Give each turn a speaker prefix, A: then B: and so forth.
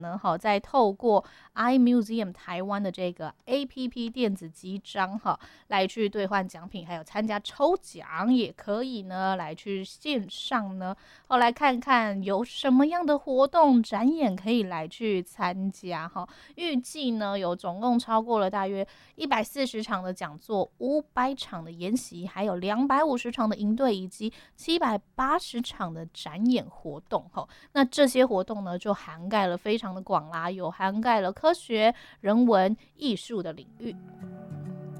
A: 呢，再透过 iMuseum 台湾的这个 APP 电子机章来去兑换奖品，还有参加抽奖，也可以呢来去线上呢来看看有什么样的活动展演可以来去参加预计呢有总共超过了大约140场的讲座、500场的研习，还有250场的营队，以及780场的展演活动那这些活动呢就涵盖了非常的广啦，有涵盖了科学、人文、艺术的领域。